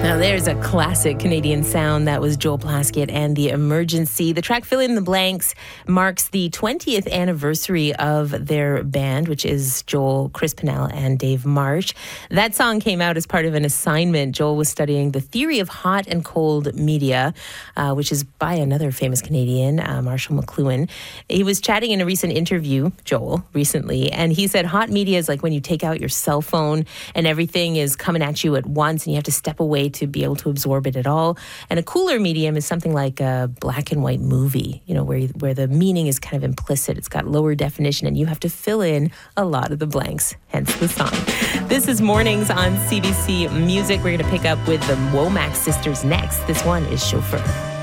Now there's a classic Canadian sound. That was Joel Plaskett and The Emergency. The track Fill in the Blanks marks the 20th anniversary of their band, which is Joel, Chris Pennell, and Dave Marsh. That song came out as part of an assignment. Joel was studying the theory of hot and cold media, which is by another famous Canadian, Marshall McLuhan. He was chatting in a recent interview, Joel, recently, and he said hot media is like when you take out your cell phone and everything is coming at you at once and you have to step away to be able to absorb it at all. And a cooler medium is something like a black and white movie, where the meaning is kind of implicit. It's got lower definition and you have to fill in a lot of the blanks, hence the song. This is Mornings on CBC Music. We're going to pick up with the Womack sisters next. This one is Chauffeur.